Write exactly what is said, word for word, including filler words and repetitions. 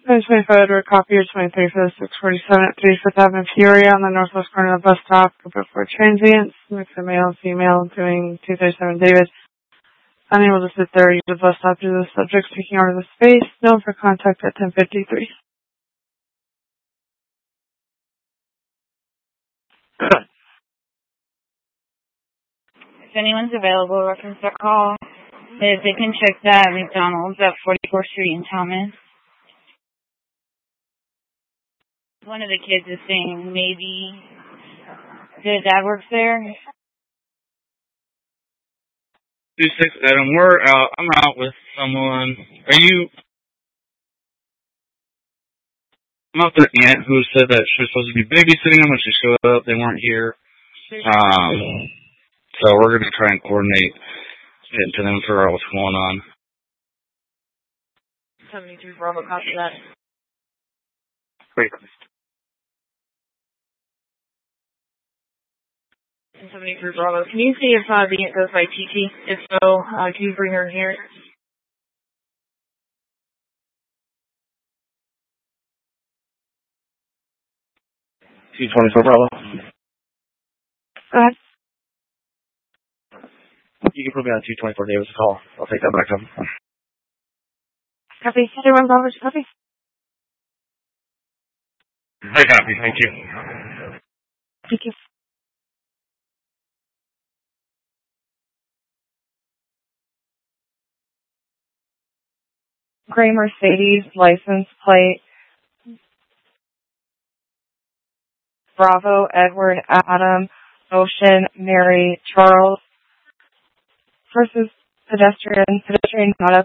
ten twenty-five Edward Copier, twenty-three for the six forty-seven at thirty-fifth Avenue, Peoria, on the northwest corner of the bus stop. Group of four transients, mix of male and female, doing two thirty-seven David. Unable to sit there, use the bus stop due to the subjects taking over the space. Known for contact at ten fifty-three. If anyone's available, reference their call. If they can check that McDonald's at forty-fourth Street in Thomas. One of the kids is saying maybe their dad works there. Two six Adam, we're out. I'm out with someone. Are you? I'm out with an aunt who said that she was supposed to be babysitting them when she showed up. They weren't here. Um, so we're gonna try and coordinate getting to them for what's going on. seventy-three Bravo, copy that. Great. seventy-three Bravo. Can you see if uh, the aunt goes by T T? If so, uh, can you bring her here? two twenty-four Bravo. Go ahead. You can put me on two twenty-four Davis call. I'll take that back up. Copy. Everyone, Bravo, copy. I copy. Thank you. Thank you. Gray Mercedes, license plate, Bravo, Edward, Adam, Ocean, Mary, Charles, versus pedestrian, pedestrian not up